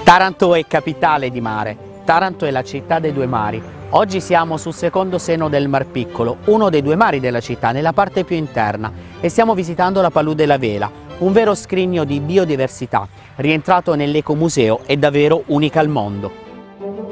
Taranto è capitale di mare, Taranto è la città dei due mari. Oggi siamo sul secondo seno del Mar Piccolo, uno dei due mari della città, nella parte più interna, e stiamo visitando la Palude La Vela, un vero scrigno di biodiversità, rientrato nell'ecomuseo e davvero unica al mondo.